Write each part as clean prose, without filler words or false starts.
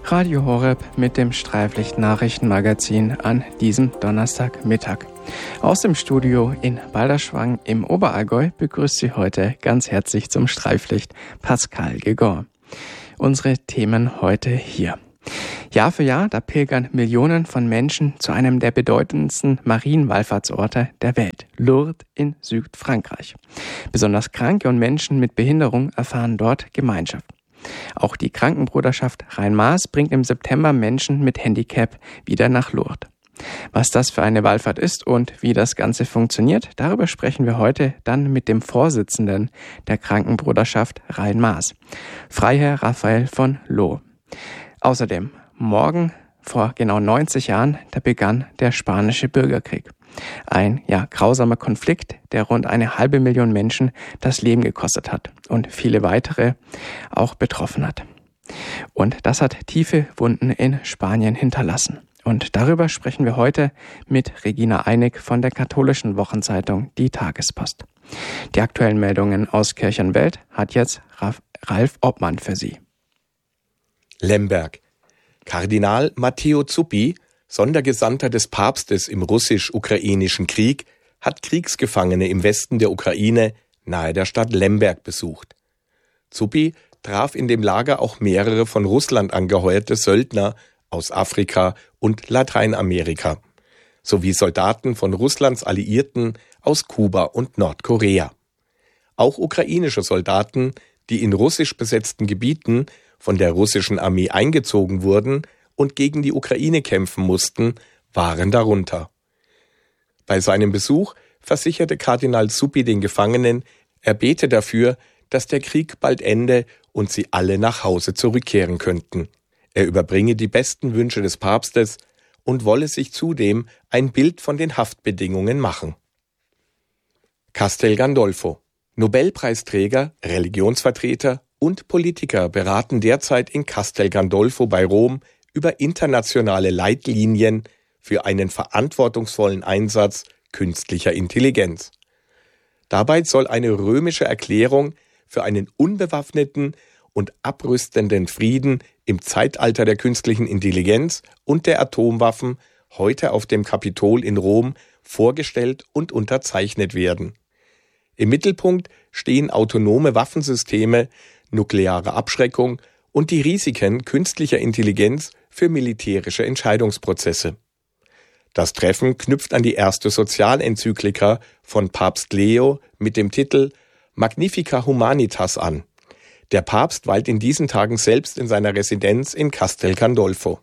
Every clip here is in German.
Radio Horeb mit dem Streiflicht-Nachrichtenmagazin an diesem Donnerstagmittag. Aus dem Studio in Balderschwang im Oberallgäu begrüßt Sie heute ganz herzlich zum Streiflicht Pascal Gegor. Unsere Themen heute hier. Jahr für Jahr, da pilgern Millionen von Menschen zu einem der bedeutendsten Marienwallfahrtsorte der Welt, Lourdes in Südfrankreich. Besonders Kranke und Menschen mit Behinderung erfahren dort Gemeinschaft. Auch die Krankenbruderschaft Rhein-Maas bringt im September Menschen mit Handicap wieder nach Lourdes. Was das für eine Wallfahrt ist und wie das Ganze funktioniert, darüber sprechen wir heute dann mit dem Vorsitzenden der Krankenbruderschaft Rhein-Maas, Freiherr Raphael von Loo. Außerdem, morgen vor genau 90 Jahren, da begann der Spanische Bürgerkrieg. Ein grausamer Konflikt, der rund 500.000 Menschen das Leben gekostet hat und viele weitere auch betroffen hat. Und das hat tiefe Wunden in Spanien hinterlassen. Und darüber sprechen wir heute mit Regina Einig von der katholischen Wochenzeitung Die Tagespost. Die aktuellen Meldungen aus Kirche und Welt hat jetzt Ralf Obmann für Sie. Lemberg. Kardinal Matteo Zuppi, Sondergesandter des Papstes im russisch-ukrainischen Krieg, hat Kriegsgefangene im Westen der Ukraine nahe der Stadt Lemberg besucht. Zuppi traf in dem Lager auch mehrere von Russland angeheuerte Söldner aus Afrika und Lateinamerika, sowie Soldaten von Russlands Alliierten aus Kuba und Nordkorea. Auch ukrainische Soldaten, die in russisch besetzten Gebieten von der russischen Armee eingezogen wurden und gegen die Ukraine kämpfen mussten, waren darunter. Bei seinem Besuch versicherte Kardinal Zuppi den Gefangenen, er bete dafür, dass der Krieg bald ende und sie alle nach Hause zurückkehren könnten. Er überbringe die besten Wünsche des Papstes und wolle sich zudem ein Bild von den Haftbedingungen machen. Castel Gandolfo. Nobelpreisträger, Religionsvertreter und Politiker beraten derzeit in Castel Gandolfo bei Rom über internationale Leitlinien für einen verantwortungsvollen Einsatz künstlicher Intelligenz. Dabei soll eine römische Erklärung für einen unbewaffneten und abrüstenden Frieden im Zeitalter der künstlichen Intelligenz und der Atomwaffen heute auf dem Kapitol in Rom vorgestellt und unterzeichnet werden. Im Mittelpunkt stehen autonome Waffensysteme, nukleare Abschreckung und die Risiken künstlicher Intelligenz für militärische Entscheidungsprozesse. Das Treffen knüpft an die erste Sozialenzyklika von Papst Leo mit dem Titel Magnifica Humanitas an. Der Papst weilt in diesen Tagen selbst in seiner Residenz in Castel Gandolfo.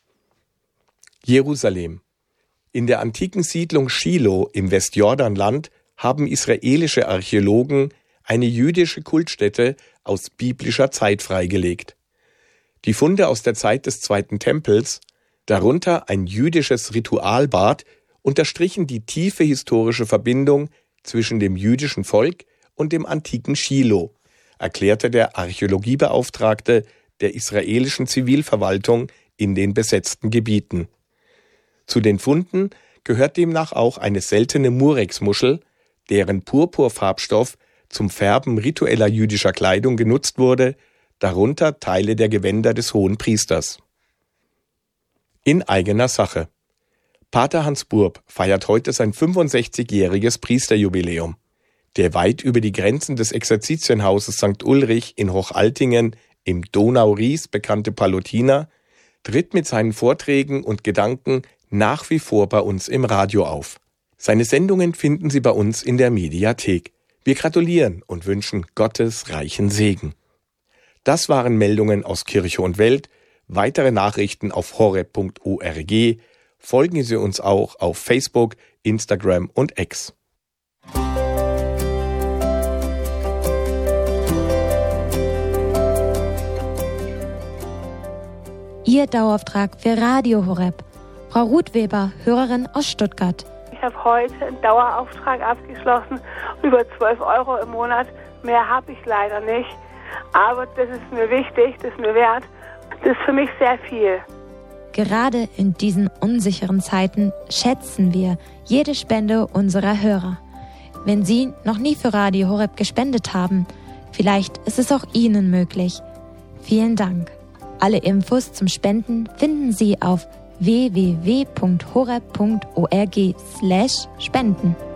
Jerusalem. In der antiken Siedlung Shiloh im Westjordanland haben israelische Archäologen eine jüdische Kultstätte aus biblischer Zeit freigelegt. Die Funde aus der Zeit des Zweiten Tempels, darunter ein jüdisches Ritualbad, unterstrichen die tiefe historische Verbindung zwischen dem jüdischen Volk und dem antiken Shiloh, erklärte der Archäologiebeauftragte der israelischen Zivilverwaltung in den besetzten Gebieten. Zu den Funden gehört demnach auch eine seltene Murex-Muschel, deren Purpurfarbstoff zum Färben ritueller jüdischer Kleidung genutzt wurde, darunter Teile der Gewänder des Hohenpriesters. In eigener Sache. Pater Hans Burb feiert heute sein 65-jähriges Priesterjubiläum. Der weit über die Grenzen des Exerzitienhauses St. Ulrich in Hochaltingen im Donau-Ries bekannte Pallottiner tritt mit seinen Vorträgen und Gedanken nach wie vor bei uns im Radio auf. Seine Sendungen finden Sie bei uns in der Mediathek. Wir gratulieren und wünschen Gottes reichen Segen. Das waren Meldungen aus Kirche und Welt. Weitere Nachrichten auf horeb.org. Folgen Sie uns auch auf Facebook, Instagram und X. Ihr Dauerauftrag für Radio Horeb. Frau Ruth Weber, Hörerin aus Stuttgart. Ich habe heute einen Dauerauftrag abgeschlossen, über 12 Euro im Monat. Mehr habe ich leider nicht. Aber das ist mir wichtig, das ist mir wert. Das ist für mich sehr viel. Gerade in diesen unsicheren Zeiten schätzen wir jede Spende unserer Hörer. Wenn Sie noch nie für Radio Horeb gespendet haben, vielleicht ist es auch Ihnen möglich. Vielen Dank. Alle Infos zum Spenden finden Sie auf www.horeb.org/spenden.